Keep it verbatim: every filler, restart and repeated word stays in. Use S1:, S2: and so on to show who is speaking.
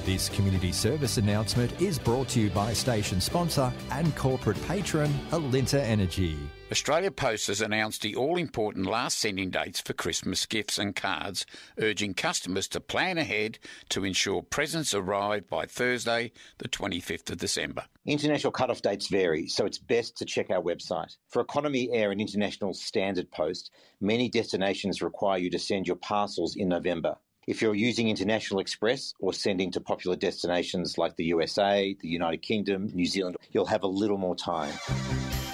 S1: This community service announcement is brought to you by station sponsor and corporate patron Alinta Energy.
S2: Australia Post has announced the all-important last sending dates for Christmas gifts and cards, urging customers to plan ahead to ensure presents arrive by Thursday, the twenty-fifth of December.
S3: International cut-off dates vary, so it's best to check our website. For Economy, Air and International Standard Post, many destinations require you to send your parcels in November. If you're using International Express or sending to popular destinations like the U S A, the United Kingdom, New Zealand, you'll have a little more time.